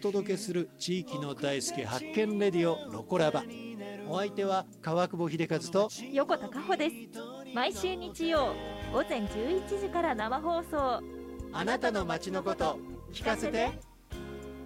届けする地域の大輔発見レディオロコラバ。お相手は川久保秀和と横田佳穂です。毎週日曜午前11時から生放送。 あなたの街のこと聞かせて。